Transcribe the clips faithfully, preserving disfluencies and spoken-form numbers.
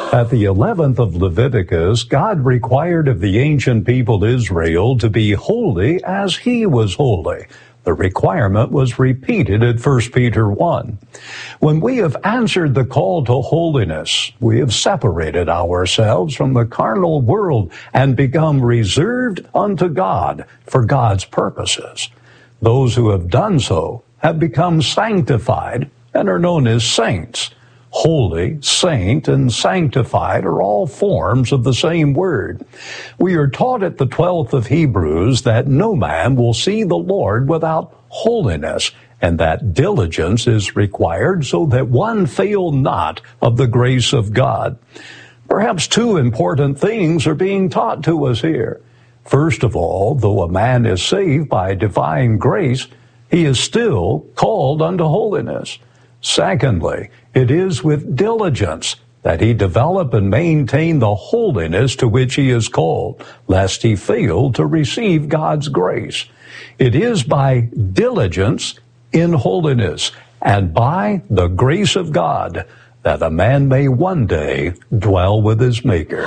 At the eleventh of Leviticus, God required of the ancient people Israel to be holy as he was holy. The requirement was repeated at First Peter one. When we have answered the call to holiness, we have separated ourselves from the carnal world and become reserved unto God for God's purposes. Those who have done so have become sanctified and are known as saints. Holy, saint, and sanctified are all forms of the same word. We are taught at the twelfth of Hebrews that no man will see the Lord without holiness, and that diligence is required so that one fail not of the grace of God. Perhaps two important things are being taught to us here. First of all, though a man is saved by divine grace, he is still called unto holiness. Secondly, it is with diligence that he develop and maintain the holiness to which he is called, lest he fail to receive God's grace. It is by diligence in holiness and by the grace of God that a man may one day dwell with his Maker.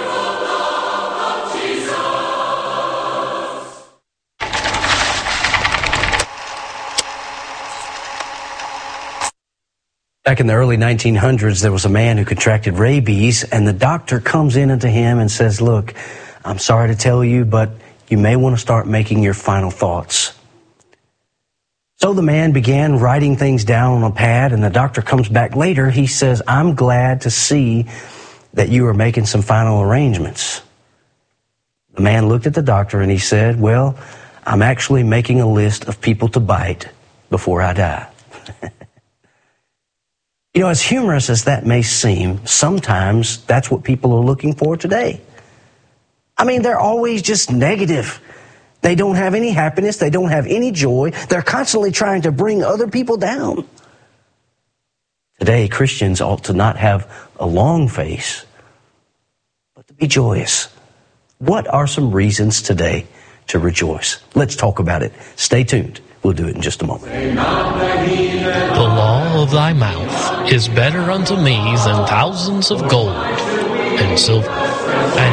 Back in the early nineteen hundreds, there was a man who contracted rabies, and the doctor comes in unto him and says, look, I'm sorry to tell you, but you may want to start making your final thoughts. So the man began writing things down on a pad, and the doctor comes back later. He says, I'm glad to see that you are making some final arrangements. The man looked at the doctor and he said, well, I'm actually making a list of people to bite before I die. You know, as humorous as that may seem, sometimes that's what people are looking for today. I mean, they're always just negative. They don't have any happiness. They don't have any joy. They're constantly trying to bring other people down. Today, Christians ought to not have a long face, but to be joyous. What are some reasons today to rejoice? Let's talk about it. Stay tuned. We'll do it in just a moment. The law of thy mouth is better unto me than thousands of gold and silver. And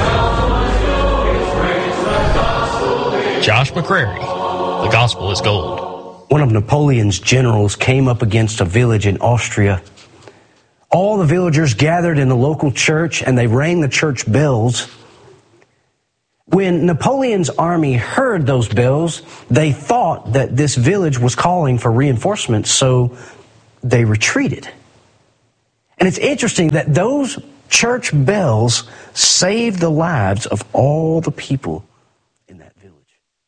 now, Josh McCrary, the gospel is gold. One of Napoleon's generals came up against a village in Austria. All the villagers gathered in the local church and they rang the church bells. When Napoleon's army heard those bells, they thought that this village was calling for reinforcements, so they retreated. And it's interesting that those church bells saved the lives of all the people in that village.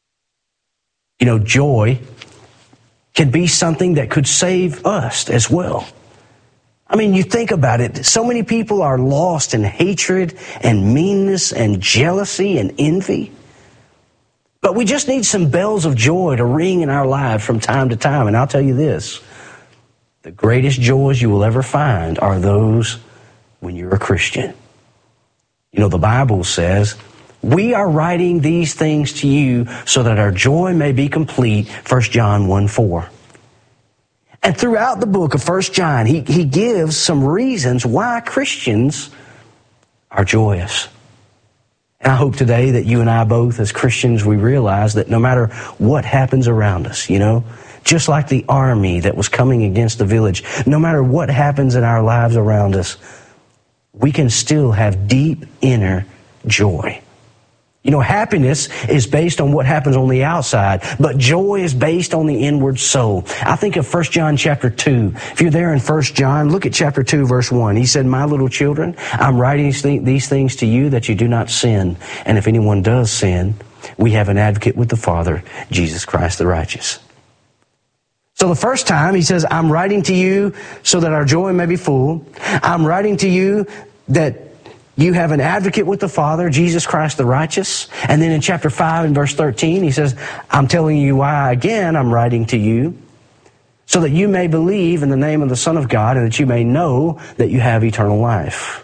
You know, joy can be something that could save us as well. I mean, you think about it. So many people are lost in hatred and meanness and jealousy and envy. But we just need some bells of joy to ring in our lives from time to time. And I'll tell you this, the greatest joys you will ever find are those when you're a Christian. You know, the Bible says, we are writing these things to you so that our joy may be complete, First John one four. And throughout the book of First John, he, he gives some reasons why Christians are joyous. And I hope today that you and I both as Christians, we realize that no matter what happens around us, you know, just like the army that was coming against the village, no matter what happens in our lives around us, we can still have deep inner joy. You know, happiness is based on what happens on the outside, but joy is based on the inward soul. I think of First John chapter two. If you're there in First John, look at chapter two, verse one. He said, my little children, I'm writing these things to you that you do not sin. And if anyone does sin, we have an advocate with the Father, Jesus Christ the righteous. So the first time he says, I'm writing to you so that our joy may be full. I'm writing to you that you have an advocate with the Father, Jesus Christ the righteous. And then in chapter five and verse thirteen, he says, I'm telling you why again I'm writing to you, so that you may believe in the name of the Son of God and that you may know that you have eternal life.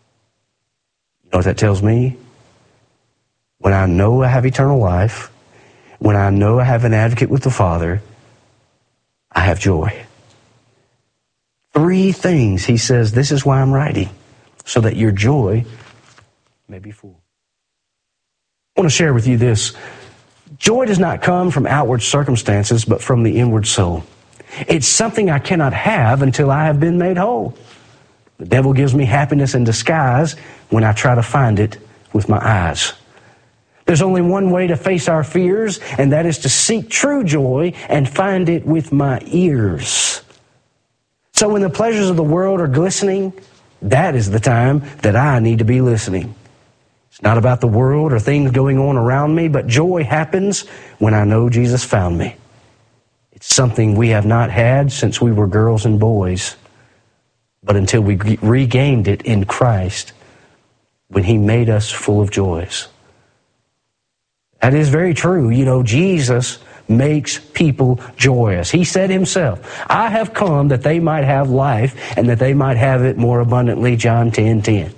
You know what that tells me? When I know I have eternal life, when I know I have an advocate with the Father, I have joy. Three things he says, this is why I'm writing. so that your joy may be full. I want to share with you this. Joy does not come from outward circumstances, but from the inward soul. It's something I cannot have until I have been made whole. The devil gives me happiness in disguise when I try to find it with my eyes. There's only one way to face our fears, and that is to seek true joy and find it with my ears. So when the pleasures of the world are glistening, that is the time that I need to be listening. It's not about the world or things going on around me, but joy happens when I know Jesus found me. It's something we have not had since we were girls and boys, but until we regained it in Christ when He made us full of joys. That is very true. You know, Jesus makes people joyous. He said Himself, I have come that they might have life and that they might have it more abundantly, John ten ten.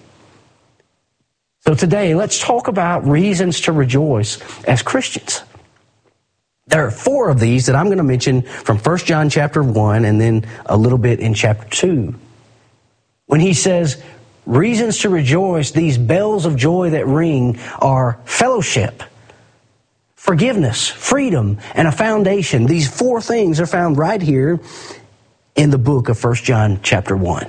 So today, let's talk about reasons to rejoice as Christians. There are four of these that I'm going to mention from First John chapter one and then a little bit in chapter two. When he says, reasons to rejoice, these bells of joy that ring are fellowship, forgiveness, freedom, and a foundation. These four things are found right here in the book of First John chapter one.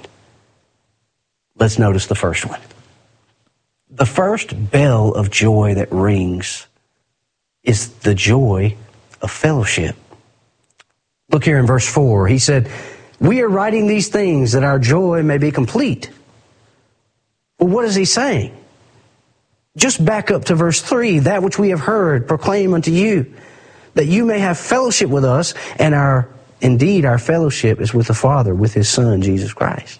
Let's notice the first one. The first bell of joy that rings is the joy of fellowship. Look here in verse four. He said, we are writing these things that our joy may be complete. Well, what is he saying? Just back up to verse three. That which we have heard, proclaim unto you, that you may have fellowship with us, and our indeed our fellowship is with the Father, with His Son, Jesus Christ.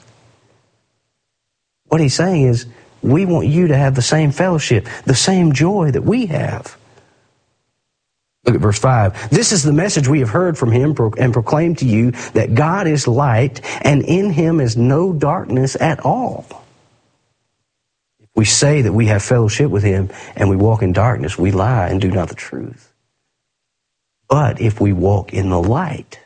What he's saying is, we want you to have the same fellowship, the same joy that we have. Look at verse five. This is the message we have heard from Him and proclaimed to you, that God is light, and in Him is no darkness at all. If we say that we have fellowship with Him and we walk in darkness, we lie and do not the truth. But if we walk in the light,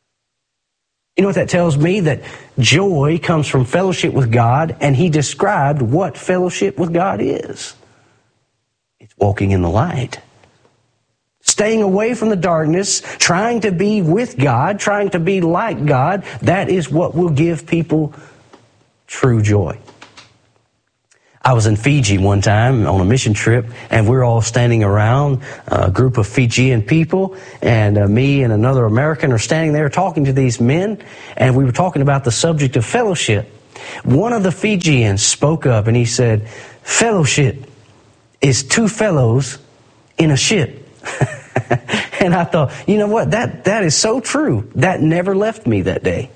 you know what that tells me? That joy comes from fellowship with God, and He described what fellowship with God is. It's walking in the light. Staying away from the darkness, trying to be with God, trying to be like God, that is what will give people true joy. I was in Fiji one time on a mission trip, and we were all standing around, a group of Fijian people, and uh, me and another American are standing there talking to these men, and we were talking about the subject of fellowship. One of the Fijians spoke up and he said, fellowship is two fellows in a ship. And I thought, you know what, that, that is so true. That never left me that day.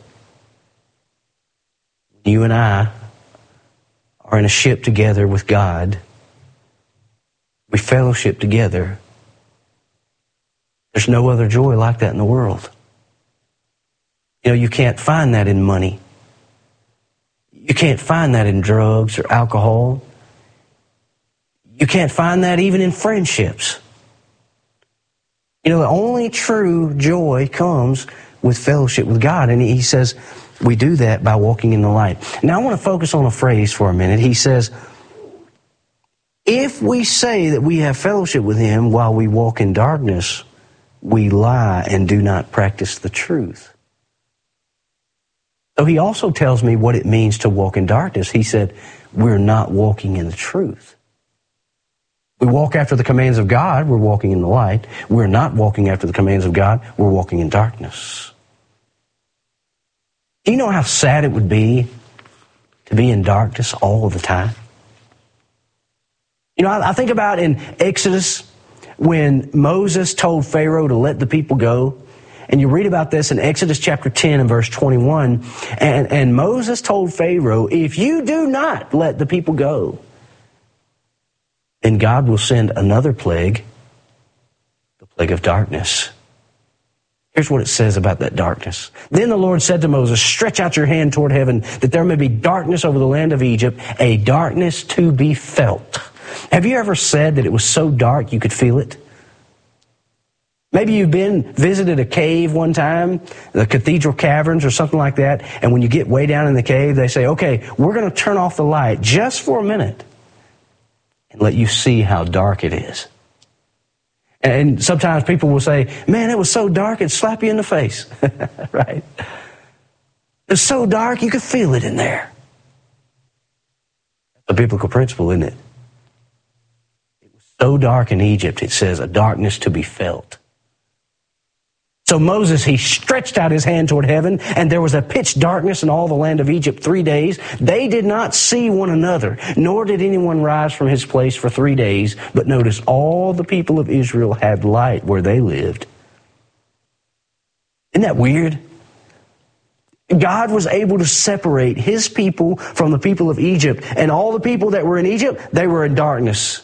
You and I are in a ship together with God. We fellowship together. There's no other joy like that in the world. You know, you can't find that in money. You can't find that in drugs or alcohol. You can't find that even in friendships. You know, the only true joy comes with fellowship with God. And He says we do that by walking in the light. Now I want to focus on a phrase for a minute. He says, if we say that we have fellowship with Him while we walk in darkness, we lie and do not practice the truth. So He also tells me what it means to walk in darkness. He said, we're not walking in the truth. We walk after the commands of God, we're walking in the light. We're not walking after the commands of God, we're walking in darkness. Do you know how sad it would be to be in darkness all the time? You know, I, I think about in Exodus when Moses told Pharaoh to let the people go. And you read about this in Exodus chapter ten and verse twenty-one. And, and Moses told Pharaoh, if you do not let the people go, then God will send another plague, the plague of darkness. Here's what it says about that darkness. Then the Lord said to Moses, stretch out your hand toward heaven, that there may be darkness over the land of Egypt, a darkness to be felt. Have you ever said that it was so dark you could feel it? Maybe you've been, visited a cave one time, the Cathedral Caverns or something like that, and when you get way down in the cave, they say, okay, we're going to turn off the light just for a minute and let you see how dark it is. And sometimes people will say, man, it was so dark, it'd slap you in the face, right? It's so dark, you could feel it in there. A biblical principle, isn't it? It was so dark in Egypt, it says, a darkness to be felt. So Moses, he stretched out his hand toward heaven, and there was a pitch darkness in all the land of Egypt three days. They did not see one another, nor did anyone rise from his place for three days. But notice, all the people of Israel had light where they lived. Isn't that weird? God was able to separate his people from the people of Egypt, and all the people that were in Egypt, they were in darkness.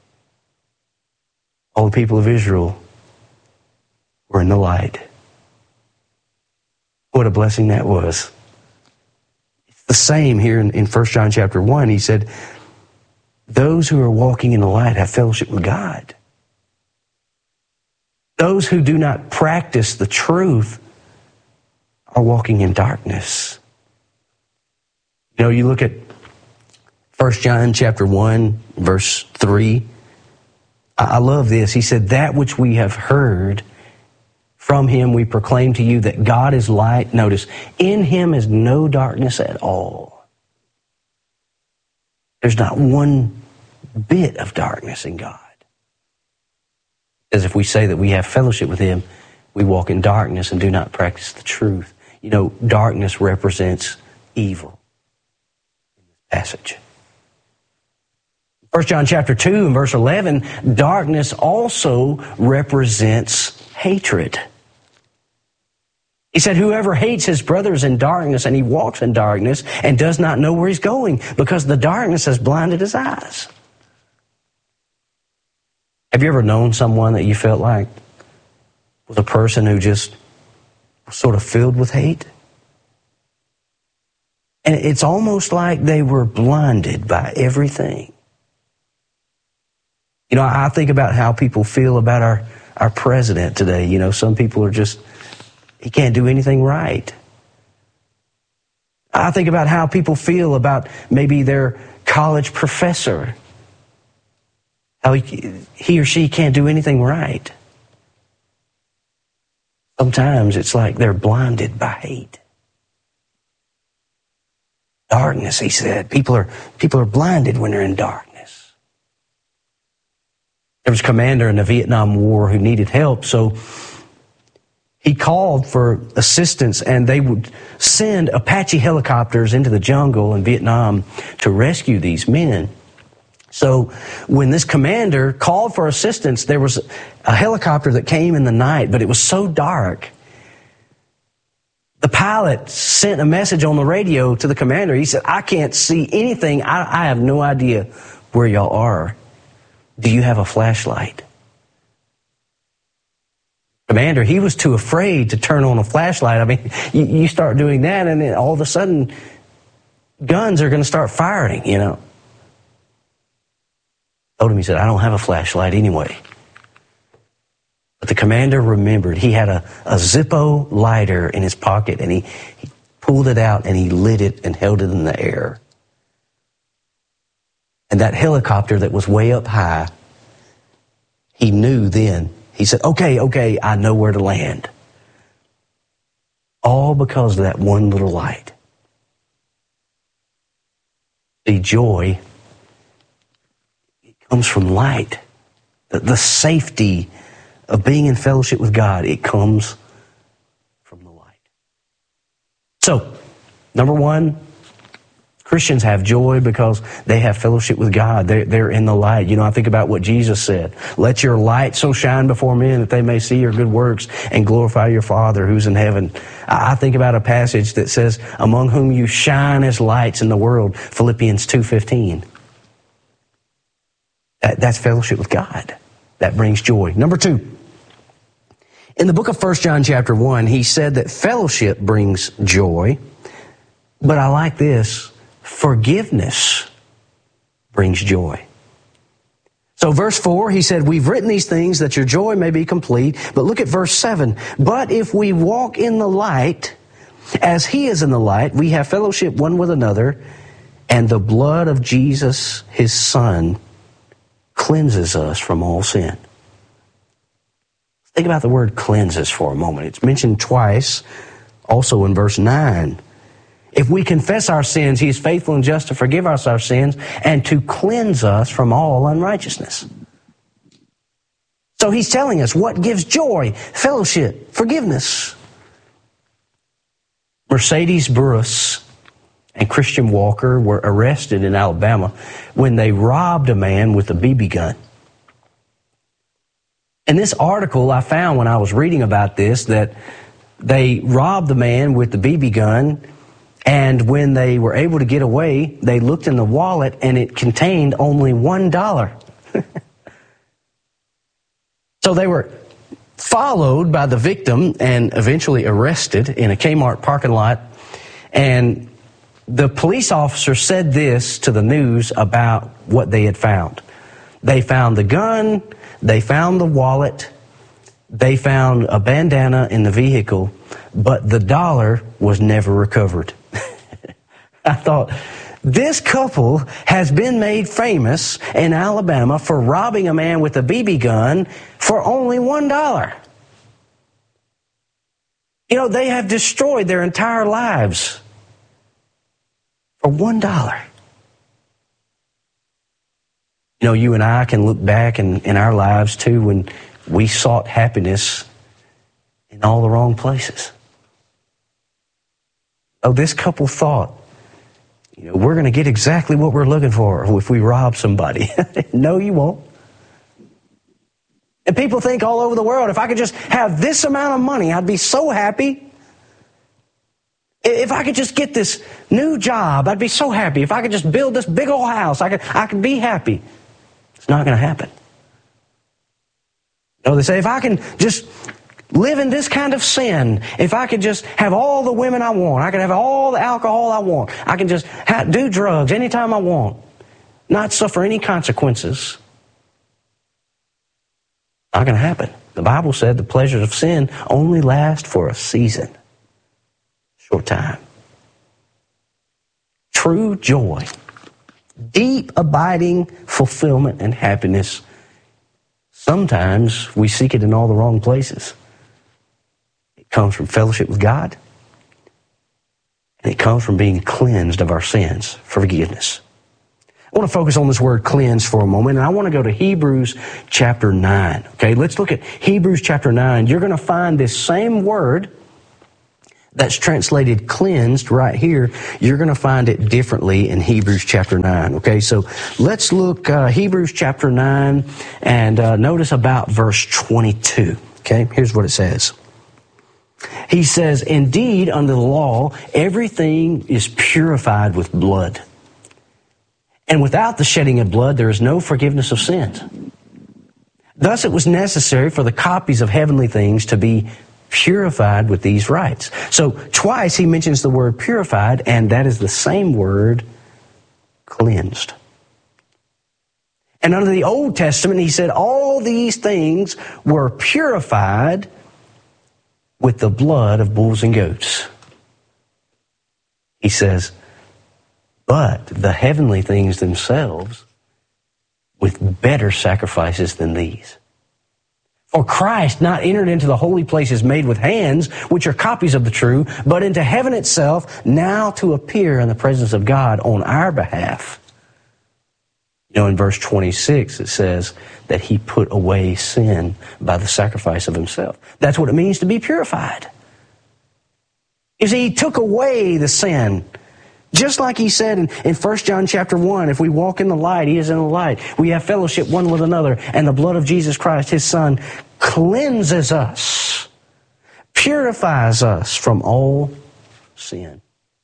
All the people of Israel were in the light. What a blessing that was. It's the same here in, in First John chapter one. He said, those who are walking in the light have fellowship with God. Those who do not practice the truth are walking in darkness. You know, you look at First John chapter one, verse three. I love this. He said, that which we have heard from him we proclaim to you, that God is light. Notice, in him is no darkness at all. There's not one bit of darkness in God. As if we say that we have fellowship with him, we walk in darkness and do not practice the truth. You know, darkness represents evil in this passage. First John chapter two and verse eleven, darkness also represents hatred. He said, whoever hates his brother is in darkness, and he walks in darkness and does not know where he's going, because the darkness has blinded his eyes. Have you ever known someone that you felt like was a person who just was sort of filled with hate? And it's almost like they were blinded by everything. You know, I think about how people feel about our, our president today. You know, some people are just, he can't do anything right. I think about how people feel about maybe their college professor. How he, he or she can't do anything right. Sometimes it's like they're blinded by hate. Darkness, he said. People are, people are blinded when they're in darkness. There was a commander in the Vietnam War who needed help, so he called for assistance, and they would send Apache helicopters into the jungle in Vietnam to rescue these men. So when this commander called for assistance, there was a helicopter that came in the night, but it was so dark. The pilot sent a message on the radio to the commander. He said, I can't see anything. I, I have no idea where y'all are. Do you have a flashlight? Commander, he was too afraid to turn on a flashlight. I mean, you, you start doing that, and then all of a sudden, guns are going to start firing, you know. I told him, he said, I don't have a flashlight anyway. But the commander remembered he had a, a Zippo lighter in his pocket, and he, he pulled it out and he lit it and held it in the air. And that helicopter that was way up high, he knew then. He said, okay, okay, I know where to land. All because of that one little light. The joy, it comes from light. The, the safety of being in fellowship with God, it comes from the light. So, number one, Christians have joy because they have fellowship with God. They're, they're in the light. You know, I think about what Jesus said. Let your light so shine before men that they may see your good works and glorify your Father who's in heaven. I think about a passage that says, among whom you shine as lights in the world, Philippians two fifteen. That, that's fellowship with God. That brings joy. Number two, in the book of First John chapter one, he said that fellowship brings joy. But I like this. Forgiveness brings joy. So verse four, he said, we've written these things that your joy may be complete. But look at verse seven. But if we walk in the light, as he is in the light, we have fellowship one with another, and the blood of Jesus, his Son, cleanses us from all sin. Think about the word cleanses for a moment. It's mentioned twice, also in verse nine. If we confess our sins, he is faithful and just to forgive us our sins and to cleanse us from all unrighteousness. So he's telling us what gives joy, fellowship, forgiveness. Mercedes Burris and Christian Walker were arrested in Alabama when they robbed a man with a B B gun. In this article I found when I was reading about this that they robbed the man with the B B gun, and when they were able to get away, they looked in the wallet and it contained only one dollar. So they were followed by the victim and eventually arrested in a Kmart parking lot. And the police officer said this to the news about what they had found. They found the gun, they found the wallet, they found a bandana in the vehicle, but the dollar was never recovered. I thought, this couple has been made famous in Alabama for robbing a man with a B B gun for only one dollar. You know, they have destroyed their entire lives for one dollar. You know, you and I can look back in, in our lives too when we sought happiness in all the wrong places. Oh, this couple thought, you know, we're going to get exactly what we're looking for if we rob somebody. No, you won't. And people think all over the world, if I could just have this amount of money, I'd be so happy. If I could just get this new job, I'd be so happy. If I could just build this big old house, I could, I could be happy. It's not going to happen. No, they say, if I can just live in this kind of sin, if I could just have all the women I want, I could have all the alcohol I want, I can just have, do drugs anytime I want, not suffer any consequences. Not going to happen. The Bible said the pleasures of sin only last for a season, short time. True joy, deep abiding fulfillment and happiness, sometimes we seek it in all the wrong places. It comes from fellowship with God, and it comes from being cleansed of our sins for forgiveness. I want to focus on this word cleanse for a moment, and I want to go to Hebrews chapter nine. Okay, let's look at Hebrews chapter nine. You're going to find this same word that's translated cleansed right here. You're going to find it differently in Hebrews chapter nine. Okay, so let's look uh, Hebrews chapter nine and uh, notice about verse twenty-two. Okay, here's what it says. He says, indeed, under the law, everything is purified with blood. And without the shedding of blood, there is no forgiveness of sins. Thus it was necessary for the copies of heavenly things to be purified with these rites. So twice he mentions the word purified, and that is the same word, cleansed. And under the Old Testament, he said all these things were purified with the blood of bulls and goats. He says, but the heavenly things themselves with better sacrifices than these. For Christ not entered into the holy places made with hands, which are copies of the true, but into heaven itself, now to appear in the presence of God on our behalf. You know, in verse twenty-six, it says that he put away sin by the sacrifice of himself. That's what it means to be purified. You see, he took away the sin. Just like he said in, in First John chapter one, if we walk in the light, he is in the light. We have fellowship one with another, and the blood of Jesus Christ, his Son, cleanses us, purifies us from all sin.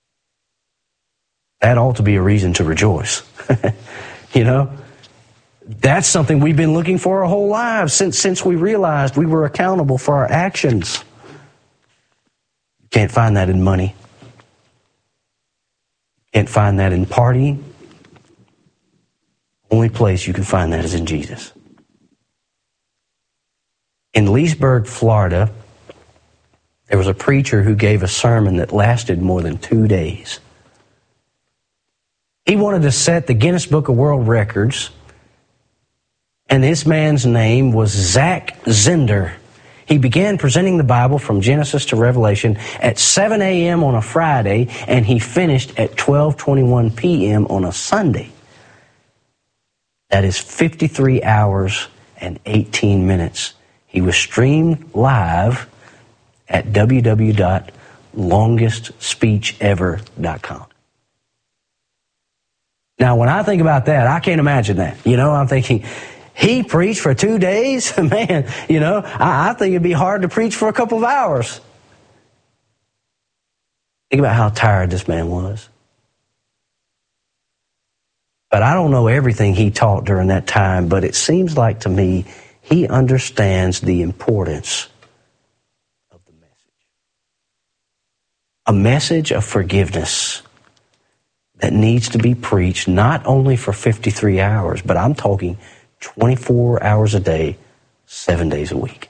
That ought to be a reason to rejoice. You know, that's something we've been looking for our whole lives since, since we realized we were accountable for our actions. You can't find that in money. Can't find that in partying. I Only place you can find that is in Jesus. In Leesburg, Florida, there was a preacher who gave a sermon that lasted more than two days. He wanted to set the Guinness Book of World Records, and this man's name was Zach Zehnder. He began presenting the Bible from Genesis to Revelation at seven a.m. on a Friday, and he finished at twelve twenty-one p.m. on a Sunday. That is fifty-three hours and eighteen minutes. He was streamed live at w w w dot longest speech ever dot com. Now, when I think about that, I can't imagine that. You know, I'm thinking, he preached for two days? Man, you know, I, I think it'd be hard to preach for a couple of hours. Think about how tired this man was. But I don't know everything he taught during that time, but it seems like to me he understands the importance of the message. A message of forgiveness that needs to be preached not only for fifty-three hours, but I'm talking twenty-four hours a day, seven days a week.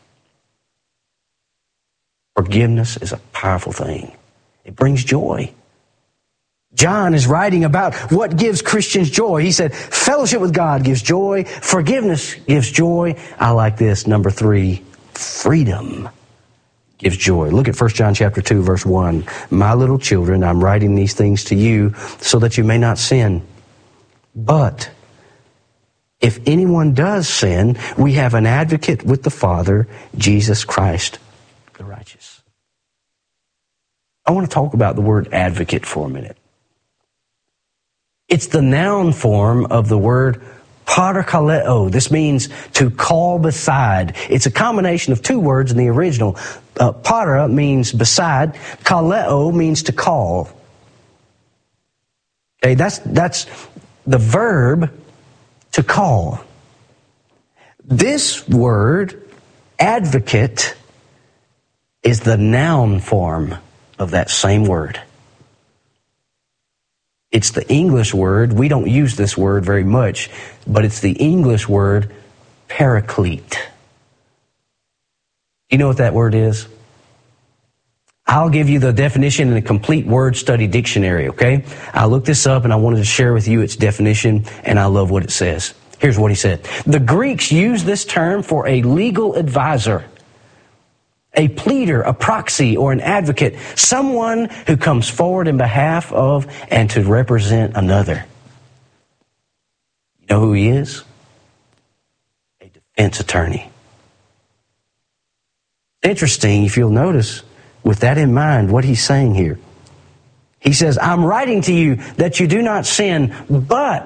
Forgiveness is a powerful thing. It brings joy. John is writing about what gives Christians joy. He said, fellowship with God gives joy. Forgiveness gives joy. I like this. Number three, freedom gives joy. Look at First John chapter two, verse one. My little children, I'm writing these things to you so that you may not sin. But if anyone does sin, we have an advocate with the Father, Jesus Christ, the righteous. I want to talk about the word advocate for a minute. It's the noun form of the word parakaleo. This means to call beside. It's a combination of two words in the original. Uh, para means beside. Kaleo means to call. Okay, that's, that's the verb to call. This word, advocate, is the noun form of that same word. It's the English word. We don't use this word very much, but it's the English word paraclete. You know what that word is? I'll give you the definition in a complete word study dictionary, okay? I looked this up and I wanted to share with you its definition, and I love what it says. Here's what he said. The Greeks used this term for a legal advisor, a pleader, a proxy, or an advocate, someone who comes forward in behalf of and to represent another. You know who he is? A defense attorney. Interesting, if you'll notice, with that in mind, what he's saying here. He says, I'm writing to you that you do not sin, but